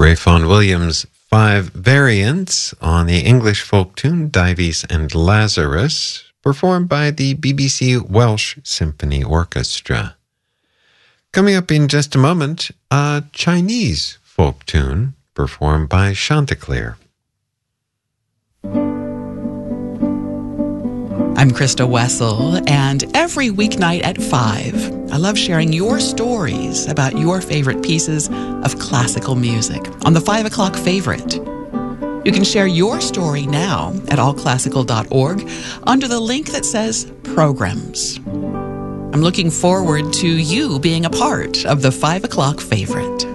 Ray Vaughan Williams' 5 variants on the English folk tune Dives and Lazarus, performed by the BBC Welsh Symphony Orchestra. Coming up in just a moment, a Chinese folk tune performed by Chanticleer. I'm Krista Wessel, and every weeknight at 5, I love sharing your stories about your favorite pieces of classical music on the 5 o'clock favorite. You can share your story now at allclassical.org under the link that says Programs. I'm looking forward to you being a part of the 5 o'clock favorite.